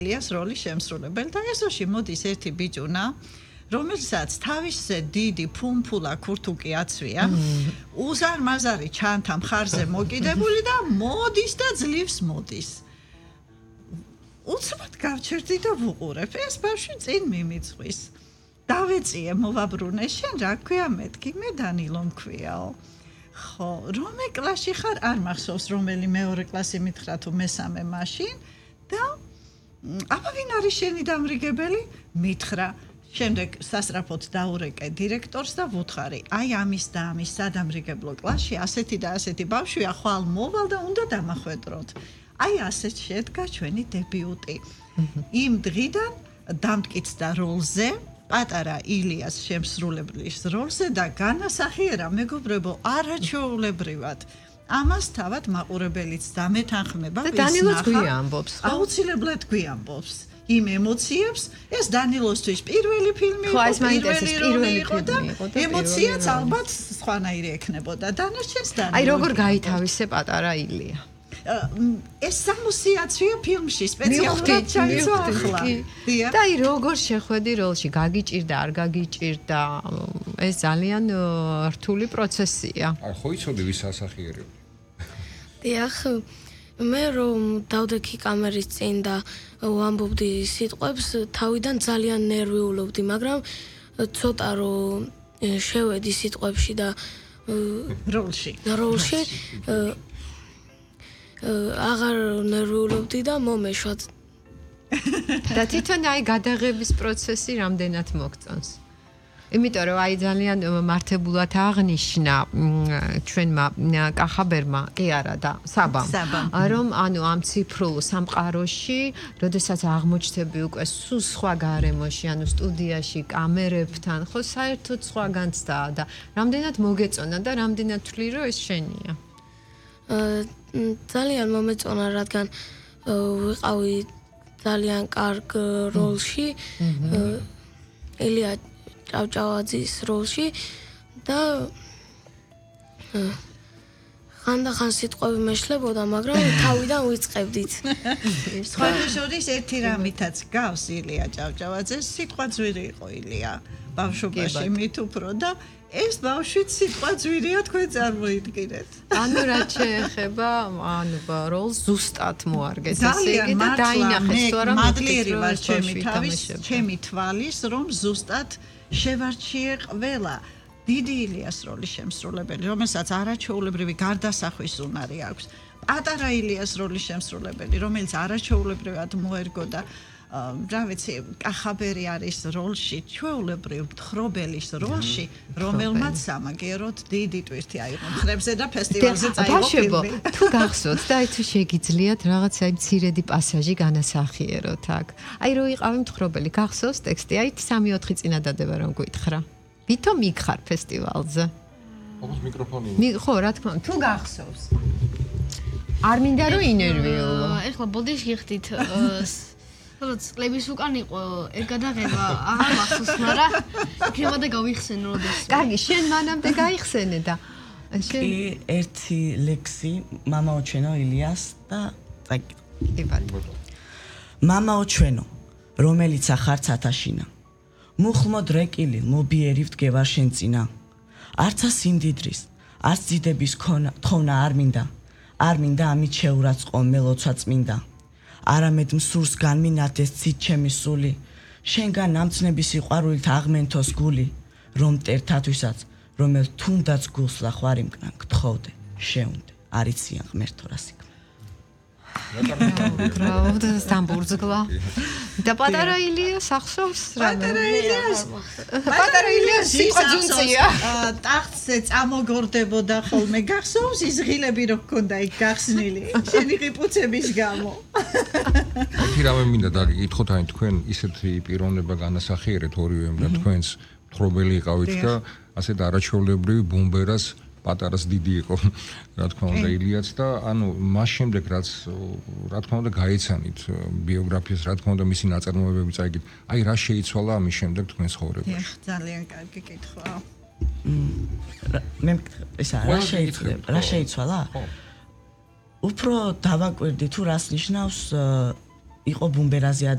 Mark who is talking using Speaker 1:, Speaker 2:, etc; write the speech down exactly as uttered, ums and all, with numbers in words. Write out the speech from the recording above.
Speaker 1: ილიას როლის შემსრულებელი და ესოში მოდის ერთი ბიჭუნა რომელსაც თავისზე დიდი ფუმფულა ქურთუკი აცვია უზარმაზარი ჩანთა მხარზე მოკიდებული და მოდის და ძლივს მოდის უცბად გავჩერდი და ვუყურებ ეს ბავშვი წინ მიმიწვის დავეწიე მოვაბრუნე შენ რა ქვია მეთქი მე დანილო მქვიაო ხო რომე კლასში ხარ არ მახსოვს რომელი მეორე კლასი მითხრა თუ მესამე მაშინ და აბა ვინ არის შენი დამრიგებელი მითხრა შემდეგ სასწრაფოდ დაურეკე დირექტორს და ვუთხარი აი ამის და ამის სადამრიგებლო კლასში ასეთი და ასეთი ბავშვია ხვალ მოვალ და უნდა დამახვედროთ აი ასეთ შედგა ჩვენი დებიუტი იმ დღიდან დამტკიცდა როლზე პატარა ილიას შემსრულებლის როლზე და განასახიერა მეგობრებო არაჩვეულებრივად ამას თავად მაყურებელიც დამეთანხმება
Speaker 2: და დანილოც გვიამბობს
Speaker 1: აუცილებლად გვიამბობს იმ ემოციებს ეს დანილოსთვის პირველი ფილმი იყო პირველი როლი იყო და ემოციაც ალბათ სხვანაირი ექნებოდა დანარჩენს დანილო
Speaker 2: აი როგორ გაითავისე პატარა ილია
Speaker 1: ეს სამოსიაცია ფილმში სპეციალურად ჩაიწერა ახლა
Speaker 2: და აი როგორ შეხვედი როლში გაგიჭირდა არ გაგიჭირდა ეს ძალიან რთული პროცესია
Speaker 3: აი ხო იცოდი ვის ასახიერებ
Speaker 4: დიახ მე რომ დავდექი კამერის წინ და ვამბობდი სიტყვებს თავიდან ძალიან ნერვიულობდი მაგრამ ცოტა რომ შევედი სიტყვებში და
Speaker 1: როლში
Speaker 4: როლში აღარ ნერვიულობდი და მომეშვათ
Speaker 2: და თვითონ აი გადაღების პროცესი რამდენად მოგწონს იმიტომ რომ აი ძალიან მართებულად აღნიშნა ჩვენმა კახაბერმა კი არა და საბამ რომ ანუ ამ ციფრულ სამყაროში როდესაც აღმოჩნდები უკვე სულ სხვა გარემოში ანუ სტუდიაში კამერებთან ხო საერთოდ სხვა განცდაა და რამდენად მოგეწონა და რამდენად თვლი რომ ეს შენია
Speaker 4: ძალიან მომეწონა რადგან ვიყავი ძალიან კარგ როლში ილია ჭავჭავაძის როლში და ხანდახან სიტყვები მეშლებოდა მაგრამ თავიდან ვიწყებდით
Speaker 1: სხვათა შორის ერთი რამითაც გავს ილია ჭავჭავაძეს სიტყვა ძვირი იყო ილია ბავშვობაში მით უფრო და ეს ბავშვი სიტყვა ძვირია თქვენ წარმოიდგინეთ
Speaker 2: ანუ რა შეეხება ანუ როლს ზუსტად მოარგეს ესე იგი და დაინახეს თუ არა
Speaker 1: მადლიერი ვარ ჩემი თავის ჩემი თვალის რომ ზუსტად შევარჩიე ყველა დიდი ილიას როლის შემსრულებელი რომელსაც არაჩვეულებრივი გარდასახვის უნარი აქვს პატარა ილიას როლის შემსრულებელი რომელიც არაჩვეულებრივად მოერგო და რა ვიცი კახაბერი არის როლში ჩვეულებრივ მთხრობელის როლში რომელმაც სამაგეროდ დიდი ტვირთი აიღო მხრებზე და ფესტივალზე წაიღო ფილმი
Speaker 2: თუ გახსოვთ და აი თუ შეგიძლიათ რაღაც აი მცირედი პასაჟი განასახიეროთ აქ აი რო იყავი მთხრობელი გახსოვს ტექსტი აი სამი ოთხი წინადადება რომ გითხრა ვითომ იქხარ ფესტივალზე
Speaker 3: აბა მიკროფონი
Speaker 2: ხო რა თქმა უნდა თუ გახსოვს არ მინდა რომ ინერვიულო
Speaker 5: ეხლა ბოდიში გიხდით როც კლების უკან იყო ეგ გადაღება აღარ მახსოვს მაგრამ იქნება და გავიხსენ როდეს
Speaker 2: კარგი შენ მანამდე გაიხსენე და
Speaker 6: შენ ერთი ლექსი მამაო ჩვენო ილიას და წაკითხე მამაო ჩვენო რომელიც ახარ ცათაშინა მუხლმო დრეკილი მობიერივ დგევარ შენ წინა არცა სიმდიდრის არც ძიდების თხოვნა არ მინდა არ მინდა ამით შეურაცხყო მელოცვა წმინდა არამედ მსურს განმინათეს ცით ჩემი სული შენგან ამცნების სიყვარულით აღმენთოს გული რომ მტერთათვისაც რომელ თუნდაც გულს ლახვარი მკნან გთხოვდე შეუნდე არიციან ღმერთო რა სიქმე
Speaker 2: правда სტამბურზგლა და პატარა ილიას ახსოვს რა
Speaker 1: პატარა ილიას
Speaker 2: პატარა ილიას სიტყვა ძუნწია
Speaker 1: ტახტზე წამოგორდებოდა ხოლმე გახსოვს ის ღილები რო გქონდა იქ გახსნილი შენი ყიფუცების გამო
Speaker 3: ერთი რამე მინდა დაგიკითხოთ აი თქვენ ისეთი პიროვნება განასახიერეთ ორივემ და თქვენს მთხრობელი იყავით და ასეთ არაჩვეულებრივი ბუმბერას პატარას დიდი იყო რა თქმა უნდა ილიაც და ანუ მას შემდეგ რაც რა თქმა უნდა გაიცანით ბიოგრაფიას რა თქმა უნდა მისი ნაწარმოებები წაიგეთ აი რა შეიცვალა ამის შემდეგ თქვენ ცხოვრებაში
Speaker 1: დიახ ძალიან კარგი კითხვა
Speaker 6: მე ისა რა შეიცვალა რა შეიცვალა უფრო დავაკვირდი თუ რას ნიშნავს იყო ბუმბერაზე